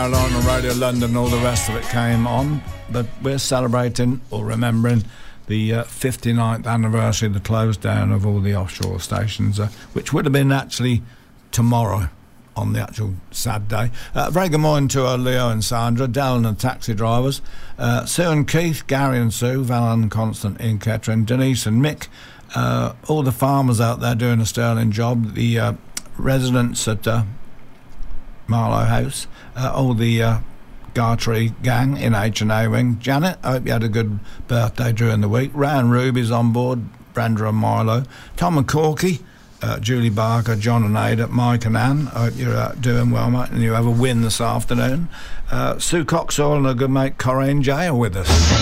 Starlight on Radio London, all the rest of it came on, but we're celebrating or remembering the 59th anniversary of the close down of all the offshore stations, which would have been actually tomorrow on the actual sad day. Very good morning to Leo and Sandra, Dal and the taxi drivers, Sue and Keith, Gary and Sue, Val and Constant in Kettering, Denise and Mick, all the farmers out there doing a sterling job, the residents at Marlow House, all the Gartree gang in H&A Wing. Janet, I hope you had a good birthday during the week. Ray and Ruby's on board, Brenda and Milo, Tom and Corky, Julie Barker, John and Ada, Mike and Anne. I hope you're doing well, mate, and you have a win this afternoon. Sue Coxall and her good mate Corinne J are with us.